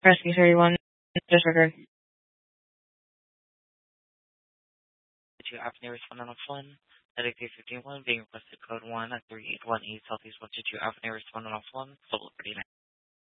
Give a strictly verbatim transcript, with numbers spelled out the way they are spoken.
Rescue thirty-one, disregard. To Avenue Respondent of one, Dedicated fifteen one, being requested code one at three eight one eight Southeast one two two Avenue Respondent of one, Global thirty-nine.